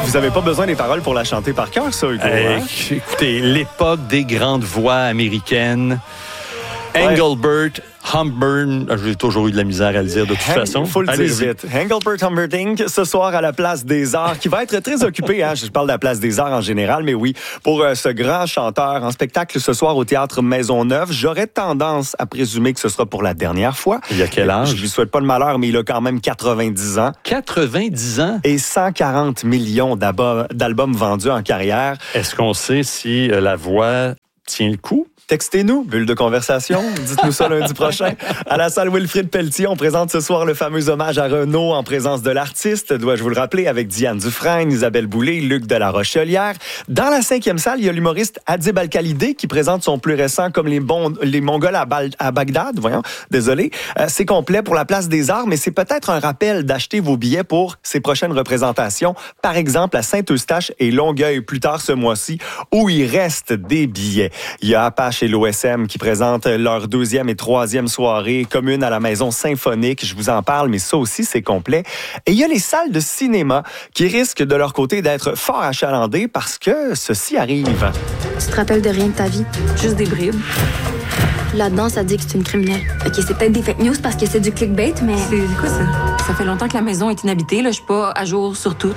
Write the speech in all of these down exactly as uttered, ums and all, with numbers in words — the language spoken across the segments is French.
Vous n'avez pas besoin des paroles pour la chanter par cœur, ça, Hugo. Euh, hein? Écoutez, l'époque des grandes voix américaines. Ouais. Engelbert Humperdinck, j'ai toujours eu de la misère à le dire de toute Hang- façon. faut le dire Allez-y. vite. Engelbert Humperdinck, ce soir à la Place des Arts, qui va être très occupé. Hein? Je parle de la Place des Arts en général, mais oui, pour euh, ce grand chanteur en spectacle ce soir au Théâtre Maisonneuve, j'aurais tendance à présumer que ce sera pour la dernière fois. Il y a quel âge? Je lui souhaite pas le malheur, mais il a quand même quatre-vingt-dix ans. quatre-vingt-dix ans. Et cent quarante millions d'abo- d'albums vendus en carrière. Est-ce qu'on sait si euh, la voix tient le coup? Textez-nous, bulle de conversation. Dites-nous ça lundi prochain. À la salle Wilfrid Pelletier, on présente ce soir le fameux hommage à Renaud en présence de l'artiste, dois-je vous le rappeler, avec Diane Dufresne, Isabelle Boulay, Luc de la Rochelière. Dans la cinquième salle, il y a l'humoriste Adib Al-Khalidé qui présente son plus récent Comme les, bons, les Mongols à, Bal- à Bagdad. Voyons, désolé. Euh, c'est complet pour la Place des Arts, mais c'est peut-être un rappel d'acheter vos billets pour ses prochaines représentations. Par exemple, à Saint-Eustache et Longueuil plus tard ce mois-ci, où il reste des billets. Il y a Apache et l'O S M qui présentent leur deuxième et troisième soirée commune à la Maison Symphonique. Je vous en parle, mais ça aussi, c'est complet. Et il y a les salles de cinéma qui risquent de leur côté d'être fort achalandées parce que ceci arrive. Tu te rappelles de rien de ta vie? Juste des bribes. Là-dedans, ça dit que c'est une criminelle. OK, c'est peut-être des fake news parce que c'est du clickbait, mais... C'est quoi ça? Ça fait longtemps que la maison est inhabitée, là. Je suis pas à jour sur tout.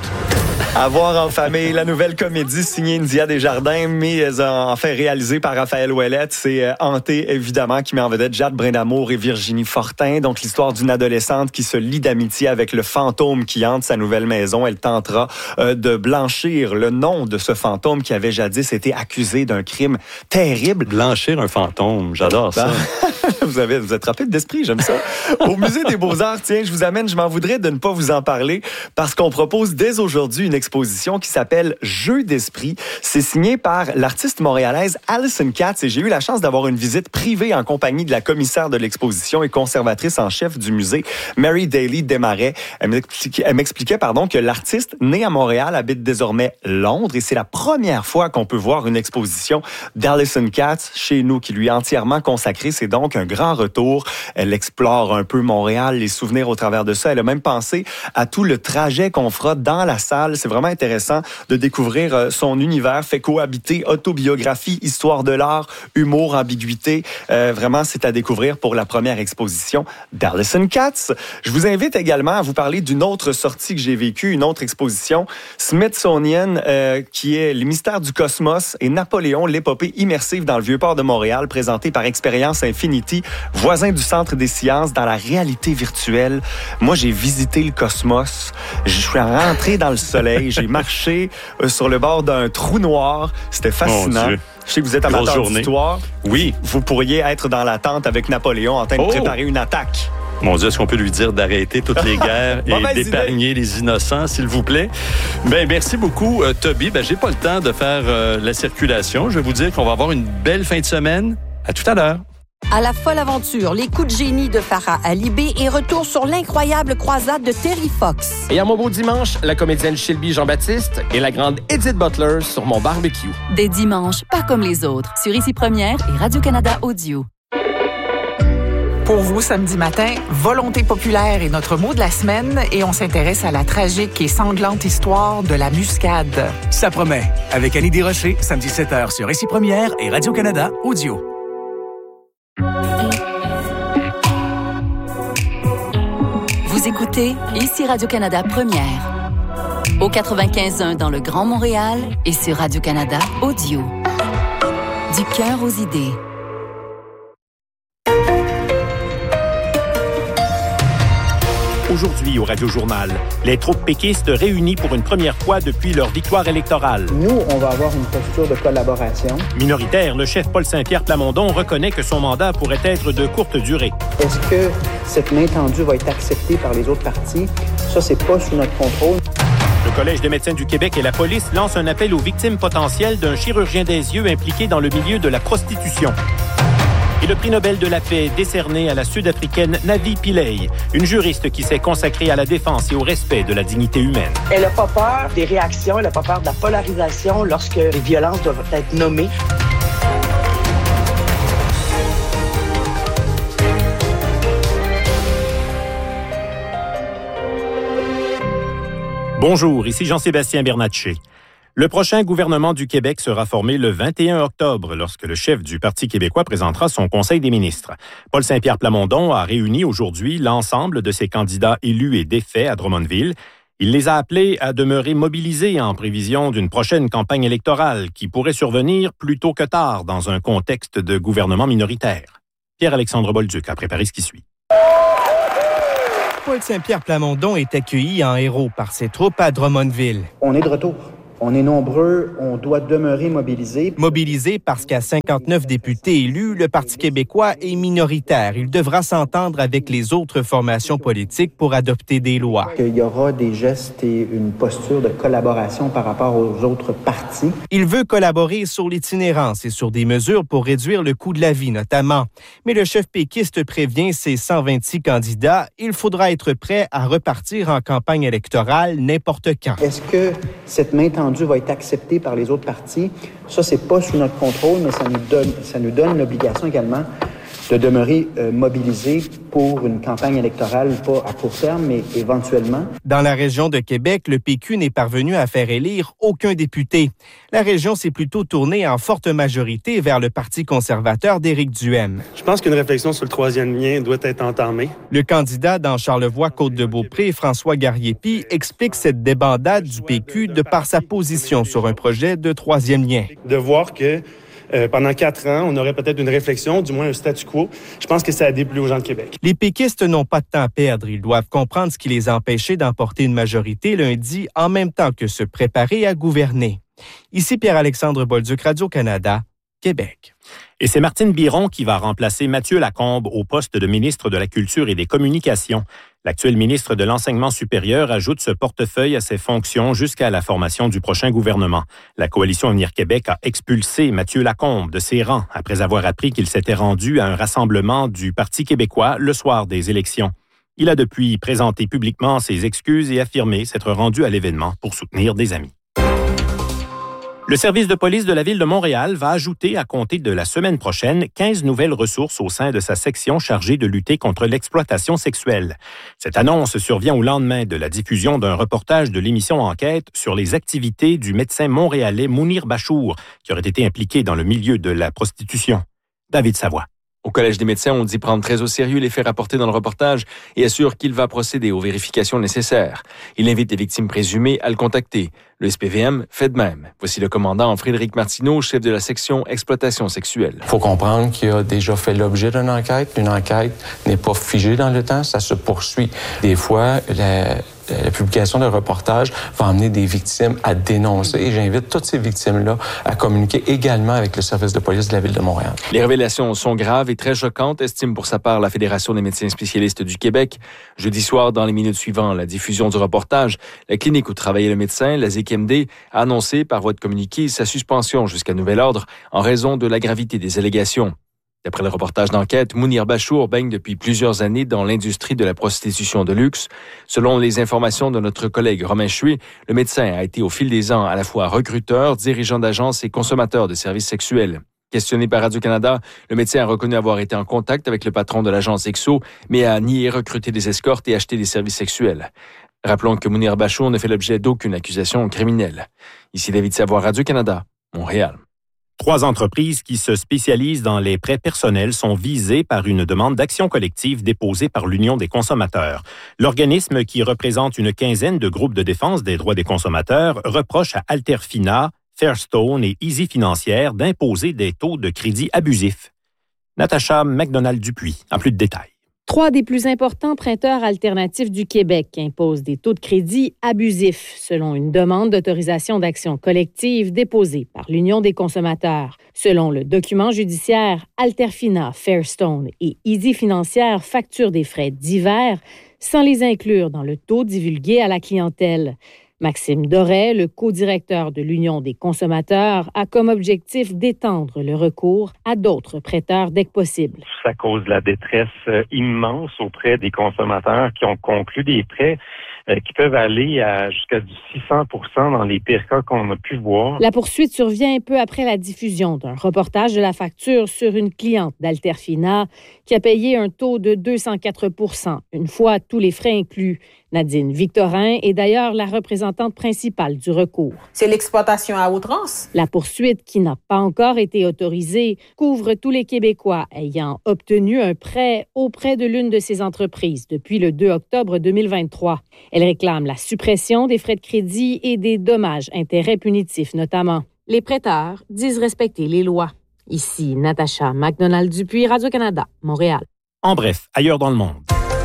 À voir en famille, la nouvelle comédie signée India Desjardins, mais en fait réalisée par Raphaël Ouellette. C'est euh, Hanté, évidemment, qui met en vedette Jade Brindamour et Virginie Fortin. Donc, l'histoire d'une adolescente qui se lie d'amitié avec le fantôme qui hante sa nouvelle maison. Elle tentera euh, de blanchir le nom de ce fantôme qui avait jadis été accusé d'un crime terrible. Blanchir un fantôme, j'adore ça. vous, avez, vous êtes rapide d'esprit, j'aime ça. Au Musée des Beaux-Arts, tiens, je vous amène, je m'en voudrais de ne pas vous en parler parce qu'on propose dès aujourd'hui une exposition qui s'appelle Jeux d'esprit. C'est signé par l'artiste montréalaise Alison Katz et j'ai eu la chance d'avoir une visite privée en compagnie de la commissaire de l'exposition et conservatrice en chef du musée, Mary Daly Desmarais. Elle m'expliquait, elle m'expliquait pardon, que l'artiste, né à Montréal, habite désormais Londres et c'est la première fois qu'on peut voir une exposition d'Alison Katz chez nous qui lui est entièrement consacrée. C'est donc un grand retour. Elle explore un peu Montréal, les souvenirs au travers de ça. Elle a même pensé à tout le trajet qu'on fera dans la salle. C'est vraiment intéressant de découvrir son univers, fait cohabiter autobiographie, histoire de l'art, humour, ambiguïté. Euh, vraiment, c'est à découvrir pour la première exposition d'Alison Katz. Je vous invite également à vous parler d'une autre sortie que j'ai vécue, une autre exposition, Smithsonian, euh, qui est Les mystères du cosmos et Napoléon, l'épopée immersive dans le Vieux-Port de Montréal, présentée par Expérience Infinity, voisin du Centre des sciences, dans la réalité virtuelle. Moi, j'ai visité le cosmos. Je suis rentré dans le soleil. J'ai marché euh, sur le bord d'un trou noir. C'était fascinant. Je sais que vous êtes amateur d'histoire. Oui. Vous pourriez être dans la tente avec Napoléon en train de oh. préparer une attaque. Mon Dieu, est-ce qu'on peut lui dire d'arrêter toutes les guerres et d'épargner idée. les innocents, s'il vous plaît? Ben, merci beaucoup, euh, Toby. Ben, j'ai pas le temps de faire euh, la circulation. Je vais vous dire qu'on va avoir une belle fin de semaine. À tout à l'heure. À la folle aventure, les coups de génie de Farah Alibé et retour sur l'incroyable croisade de Terry Fox. Et à mon beau dimanche, la comédienne Shelby Jean-Baptiste et la grande Edith Butler sur mon barbecue. Des dimanches, pas comme les autres, sur Ici Première et Radio-Canada Audio. Pour vous, samedi matin, Volonté populaire est notre mot de la semaine et on s'intéresse à la tragique et sanglante histoire de la muscade. Ça promet. Avec Annie Desrochers, samedi sept heures sur Ici Première et Radio-Canada Audio. Vous écoutez Ici Radio-Canada Première. Au quatre-vingt-quinze point un dans le Grand Montréal et sur Radio-Canada Audio. Du cœur aux idées. Aujourd'hui au Radio-Journal, les troupes péquistes réunies pour une première fois depuis leur victoire électorale. Nous, on va avoir une posture de collaboration. Minoritaire, le chef Paul Saint-Pierre Plamondon reconnaît que son mandat pourrait être de courte durée. Est-ce que cette main tendue va être acceptée par les autres partis? Ça, c'est pas sous notre contrôle. Le Collège des médecins du Québec et la police lancent un appel aux victimes potentielles d'un chirurgien des yeux impliqué dans le milieu de la prostitution. Et le prix Nobel de la paix décerné à la Sud-Africaine Navi Pillay, une juriste qui s'est consacrée à la défense et au respect de la dignité humaine. Elle n'a pas peur des réactions, elle n'a pas peur de la polarisation lorsque les violences doivent être nommées. Bonjour, ici Jean-Sébastien Bernatchez. Le prochain gouvernement du Québec sera formé le vingt et un octobre lorsque le chef du Parti québécois présentera son Conseil des ministres. Paul Saint-Pierre Plamondon a réuni aujourd'hui l'ensemble de ses candidats élus et défaits à Drummondville. Il les a appelés à demeurer mobilisés en prévision d'une prochaine campagne électorale qui pourrait survenir plus tôt que tard dans un contexte de gouvernement minoritaire. Pierre-Alexandre Bolduc a préparé ce qui suit. Paul Saint-Pierre Plamondon est accueilli en héros par ses troupes à Drummondville. On est de retour. On est nombreux, on doit demeurer mobilisés. Mobilisés parce qu'à cinquante-neuf députés élus, le Parti québécois est minoritaire. Il devra s'entendre avec les autres formations politiques pour adopter des lois. Il y aura des gestes et une posture de collaboration par rapport aux autres partis. Il veut collaborer sur l'itinérance et sur des mesures pour réduire le coût de la vie, notamment. Mais le chef péquiste prévient ses cent vingt-six candidats, il faudra être prêt à repartir en campagne électorale n'importe quand. Est-ce que cette main tendue va être accepté par les autres partis? Ça, c'est pas sous notre contrôle, mais ça nous donne, ça nous donne l'obligation également de demeurer euh, mobilisés pour une campagne électorale, pas à court terme, mais éventuellement. Dans la région de Québec, le P Q n'est parvenu à faire élire aucun député. La région s'est plutôt tournée en forte majorité vers le Parti conservateur d'Éric Duhaime. Je pense qu'une réflexion sur le troisième lien doit être entamée. Le candidat dans Charlevoix-Côte-de-Beaupré, François Garriépi, explique cette débandade du P Q de par sa position sur un projet de troisième lien. De voir que Euh, pendant quatre ans, on aurait peut-être une réflexion, du moins un statu quo. Je pense que ça a déplu aux gens de Québec. Les péquistes n'ont pas de temps à perdre. Ils doivent comprendre ce qui les a empêchés d'emporter une majorité lundi en même temps que se préparer à gouverner. Ici Pierre-Alexandre Bolduc, Radio-Canada, Québec. Et c'est Martine Biron qui va remplacer Mathieu Lacombe au poste de ministre de la Culture et des Communications. L'actuel ministre de l'Enseignement supérieur ajoute ce portefeuille à ses fonctions jusqu'à la formation du prochain gouvernement. La Coalition Avenir Québec a expulsé Mathieu Lacombe de ses rangs après avoir appris qu'il s'était rendu à un rassemblement du Parti québécois le soir des élections. Il a depuis présenté publiquement ses excuses et affirmé s'être rendu à l'événement pour soutenir des amis. Le service de police de la Ville de Montréal va ajouter, à compter de la semaine prochaine, quinze nouvelles ressources au sein de sa section chargée de lutter contre l'exploitation sexuelle. Cette annonce survient au lendemain de la diffusion d'un reportage de l'émission Enquête sur les activités du médecin montréalais Mounir Bachour, qui aurait été impliqué dans le milieu de la prostitution. David Savoie. Au Collège des médecins, on dit prendre très au sérieux les faits rapportés dans le reportage et assure qu'il va procéder aux vérifications nécessaires. Il invite les victimes présumées à le contacter. Le S P V M fait de même. Voici le commandant Frédéric Martineau, chef de la section exploitation sexuelle. Il faut comprendre qu'il a déjà fait l'objet d'une enquête. Une enquête n'est pas figée dans le temps, ça se poursuit. Des fois, la... La publication d'un reportage va amener des victimes à dénoncer et j'invite toutes ces victimes-là à communiquer également avec le service de police de la Ville de Montréal. Les révélations sont graves et très choquantes, estime pour sa part la Fédération des médecins spécialistes du Québec. Jeudi soir, dans les minutes suivant la diffusion du reportage, la clinique où travaillait le médecin, la Z Q M D, a annoncé par voie de communiqué sa suspension jusqu'à nouvel ordre en raison de la gravité des allégations. D'après le reportage d'enquête, Mounir Bachour baigne depuis plusieurs années dans l'industrie de la prostitution de luxe. Selon les informations de notre collègue Romain Chué, le médecin a été au fil des ans à la fois recruteur, dirigeant d'agence et consommateur de services sexuels. Questionné par Radio-Canada, le médecin a reconnu avoir été en contact avec le patron de l'agence Exo, mais a nié recruter des escortes et acheter des services sexuels. Rappelons que Mounir Bachour ne fait l'objet d'aucune accusation criminelle. Ici David Savoie, Radio-Canada, Montréal. Trois entreprises qui se spécialisent dans les prêts personnels sont visées par une demande d'action collective déposée par l'Union des consommateurs. L'organisme, qui représente une quinzaine de groupes de défense des droits des consommateurs, reproche à Alterfina, Fairstone et Easy Financière d'imposer des taux de crédit abusifs. Natacha McDonald-Dupuis a plus de détails. Trois des plus importants prêteurs alternatifs du Québec imposent des taux de crédit abusifs, selon une demande d'autorisation d'action collective déposée par l'Union des consommateurs. Selon le document judiciaire, Alterfina, Fairstone et Easy Financière facturent des frais divers sans les inclure dans le taux divulgué à la clientèle. Maxime Doré, le co-directeur de l'Union des consommateurs, a comme objectif d'étendre le recours à d'autres prêteurs dès que possible. Ça cause la détresse immense auprès des consommateurs qui ont conclu des prêts euh, qui peuvent aller à jusqu'à du six cents pour cent dans les pires cas qu'on a pu voir. La poursuite survient un peu après la diffusion d'un reportage de la facture sur une cliente d'Alterfina qui a payé un taux de deux cent quatre pour cent, une fois tous les frais inclus. Nadine Victorin est d'ailleurs la représentante principale du recours. C'est l'exploitation à outrance. La poursuite, qui n'a pas encore été autorisée, couvre tous les Québécois ayant obtenu un prêt auprès de l'une de ces entreprises depuis le deux octobre deux mille vingt-trois. Elle réclame la suppression des frais de crédit et des dommages-intérêts punitifs notamment. Les prêteurs disent respecter les lois. Ici, Natacha McDonald-Dupuis, Radio-Canada, Montréal. En bref, ailleurs dans le monde.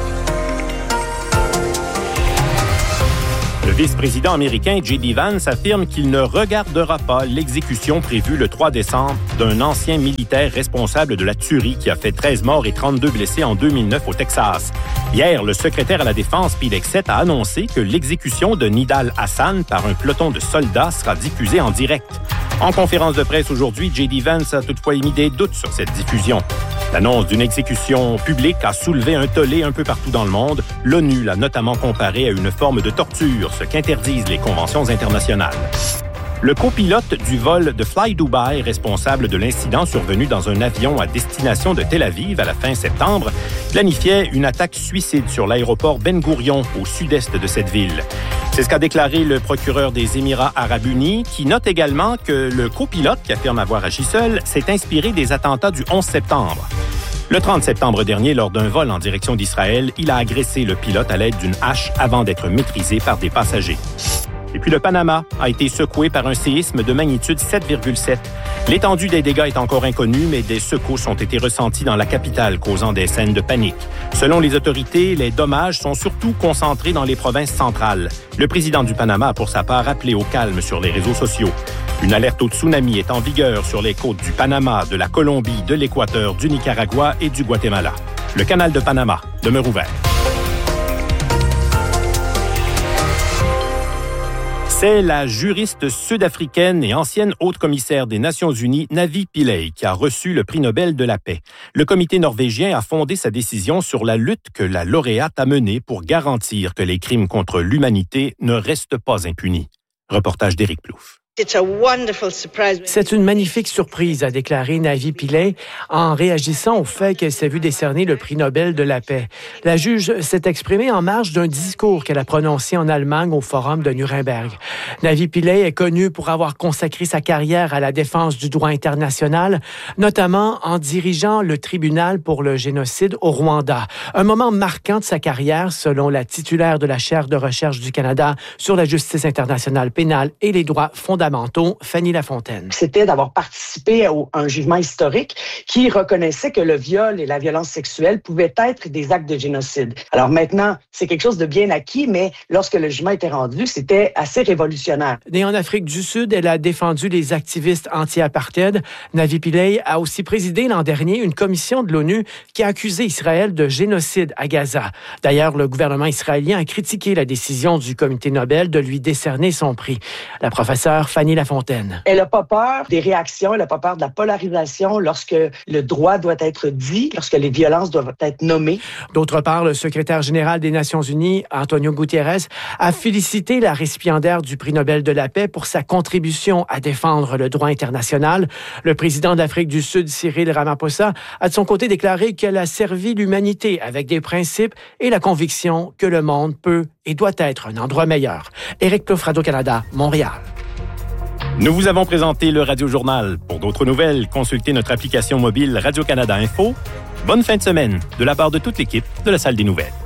Le vice-président américain J D Vance affirme qu'il ne regardera pas l'exécution prévue le trois décembre d'un ancien militaire responsable de la tuerie qui a fait treize morts et trente-deux blessés en deux mille neuf au Texas. Hier, le secrétaire à la Défense, Pete Hegseth, a annoncé que l'exécution de Nidal Hassan par un peloton de soldats sera diffusée en direct. En conférence de presse aujourd'hui, J D Vance a toutefois émis des doutes sur cette diffusion. L'annonce d'une exécution publique a soulevé un tollé un peu partout dans le monde. L'ONU l'a notamment comparé à une forme de torture, ce qu'interdisent les conventions internationales. Le copilote du vol de Fly Dubai, responsable de l'incident survenu dans un avion à destination de Tel Aviv à la fin septembre, planifiait une attaque suicide sur l'aéroport Ben Gourion, au sud-est de cette ville. C'est ce qu'a déclaré le procureur des Émirats arabes unis, qui note également que le copilote, qui affirme avoir agi seul, s'est inspiré des attentats du onze septembre. Le trente septembre dernier, lors d'un vol en direction d'Israël, il a agressé le pilote à l'aide d'une hache avant d'être maîtrisé par des passagers. Et puis le Panama a été secoué par un séisme de magnitude sept virgule sept. L'étendue des dégâts est encore inconnue, mais des secousses ont été ressenties dans la capitale, causant des scènes de panique. Selon les autorités, les dommages sont surtout concentrés dans les provinces centrales. Le président du Panama a pour sa part appelé au calme sur les réseaux sociaux. Une alerte au tsunami est en vigueur sur les côtes du Panama, de la Colombie, de l'Équateur, du Nicaragua et du Guatemala. Le canal de Panama demeure ouvert. C'est la juriste sud-africaine et ancienne haute-commissaire des Nations unies, Navi Pillay, qui a reçu le prix Nobel de la paix. Le comité norvégien a fondé sa décision sur la lutte que la lauréate a menée pour garantir que les crimes contre l'humanité ne restent pas impunis. Reportage d'Éric Plouffe. C'est une magnifique surprise, a déclaré Navi Pillay en réagissant au fait qu'elle s'est vue décerner le prix Nobel de la paix. La juge s'est exprimée en marge d'un discours qu'elle a prononcé en Allemagne au Forum de Nuremberg. Navi Pillay est connue pour avoir consacré sa carrière à la défense du droit international, notamment en dirigeant le tribunal pour le génocide au Rwanda. Un moment marquant de sa carrière, selon la titulaire de la chaire de recherche du Canada sur la justice internationale pénale et les droits fondamentaux, Fanny Lafontaine. C'était d'avoir participé à un jugement historique qui reconnaissait que le viol et la violence sexuelle pouvaient être des actes de génocide. Alors maintenant, c'est quelque chose de bien acquis, mais lorsque le jugement était rendu, c'était assez révolutionnaire. Née en Afrique du Sud, elle a défendu les activistes anti-apartheid. Navi Pillay a aussi présidé l'an dernier une commission de l'ONU qui a accusé Israël de génocide à Gaza. D'ailleurs, le gouvernement israélien a critiqué la décision du comité Nobel de lui décerner son prix. La professeure Fanny Lafontaine. Elle n'a pas peur des réactions, elle n'a pas peur de la polarisation lorsque le droit doit être dit, lorsque les violences doivent être nommées. D'autre part, le secrétaire général des Nations unies, Antonio Guterres, a félicité la récipiendaire du prix Nobel de la paix pour sa contribution à défendre le droit international. Le président d'Afrique du Sud, Cyril Ramaphosa, a de son côté déclaré qu'elle a servi l'humanité avec des principes et la conviction que le monde peut et doit être un endroit meilleur. Éric Plouffe, Radio-Canada, Montréal. Nous vous avons présenté le Radio Journal. Pour d'autres nouvelles, consultez notre application mobile Radio-Canada Info. Bonne fin de semaine de la part de toute l'équipe de la Salle des Nouvelles.